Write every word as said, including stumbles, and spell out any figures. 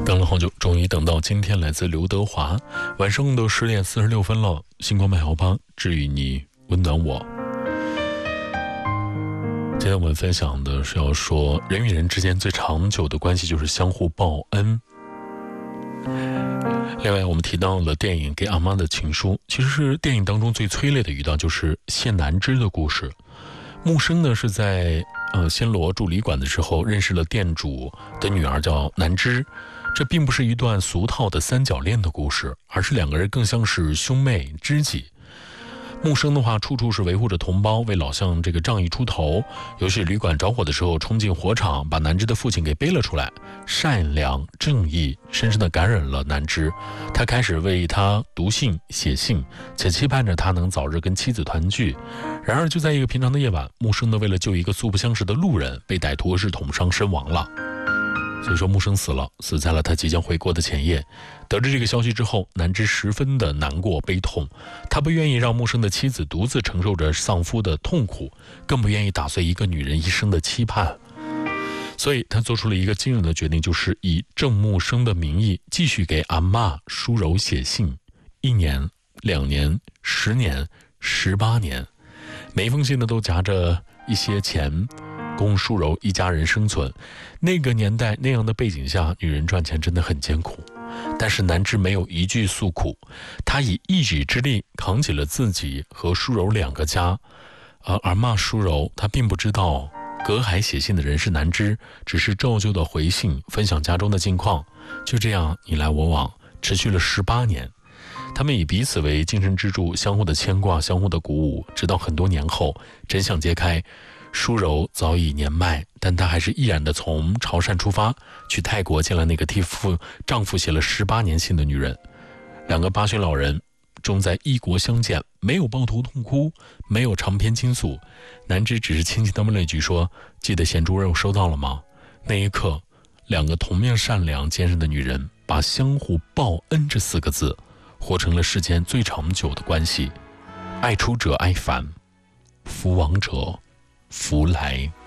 等了好久，终于等到今天，来自刘德华。晚上的十点四十六分了，星光麦好吧，治愈你，温暖我。今天我们分享的是要说，人与人之间最长久的关系就是相互报恩。另外我们提到了电影《给阿妈的情书》，其实是电影当中最催泪的一段，就是谢南枝的故事。木生呢是在呃暹罗住旅馆的时候认识了店主的女儿叫南枝，这并不是一段俗套的三角恋的故事，而是两个人更像是兄妹知己。木生的话处处是维护着同胞，为老乡这个仗义出头，尤其旅馆着火的时候冲进火场，把南枝的父亲给背了出来，善良正义深深地感染了南枝。他开始为他读信写信，且期盼着他能早日跟妻子团聚。然而就在一个平常的夜晚，木生呢为了救一个素不相识的路人，被歹徒是捅伤身亡了。所以说木生死了，死在了他即将回国的前夜。得知这个消息之后，南枝十分的难过悲痛，他不愿意让木生的妻子独自承受着丧夫的痛苦，更不愿意打碎一个女人一生的期盼。所以他做出了一个惊人的决定，就是以郑木生的名义继续给阿嬷舒柔写信，一年、两年、十年、十八年，每一封信呢都夹着一些钱，供舒柔一家人生存。那个年代那样的背景下，女人赚钱真的很艰苦，但是南枝没有一句诉苦，她以一己之力扛起了自己和舒柔两个家。而阿嬷舒柔她并不知道隔海写信的人是南枝，只是照旧的回信，分享家中的近况。就这样你来我往，持续了十八年。他们以彼此为精神支柱，相互的牵挂，相互的鼓舞，直到很多年后真相揭开，舒柔早已年迈，但她还是毅然地从潮汕出发，去泰国见了那个替父丈夫写了十八年信的女人。两个八旬老人终在异国相见，没有抱头痛哭，没有长篇倾诉，南枝只是轻轻地问了一句说：记得咸猪肉收到了吗？那一刻，两个同样善良坚韧的女人把相互报恩这四个字活成了世间最长久的关系。爱出者爱返，福往者福来。